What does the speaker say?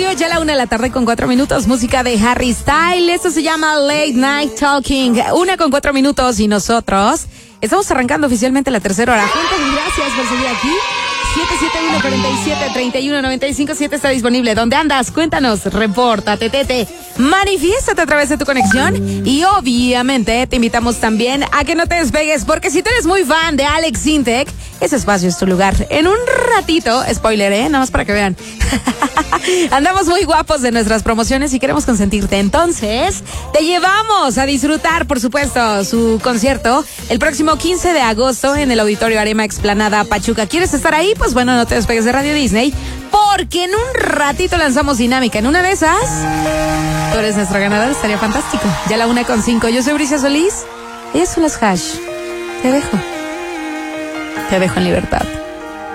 Radio, ya la 1:04 música de Harry Styles. Esto se llama Late Night Talking. 1:04 y nosotros estamos arrancando oficialmente la tercera hora. Muchas gracias por seguir aquí. 771-47-31-95-7 está disponible. ¿Dónde andas? Cuéntanos, repórtate, tete. Manifiéstate a través de tu conexión. Y obviamente te invitamos también a que no te despegues, porque si tú eres muy fan de Alex Sintek, ese espacio es tu lugar. En un ratito, spoiler, nada más para que vean. Andamos muy guapos de nuestras promociones y queremos consentirte. Entonces, te llevamos a disfrutar, por supuesto, su concierto el próximo 15 de agosto en el Auditorio Arema Explanada Pachuca. ¿Quieres estar ahí? Pues bueno, no te despegues de Radio Disney, porque en un ratito lanzamos dinámica. En una de esas, tú eres nuestro ganador, estaría fantástico. Ya la 1:05. Yo soy Bricia Solís. Ellas son las Hash. Te dejo en libertad.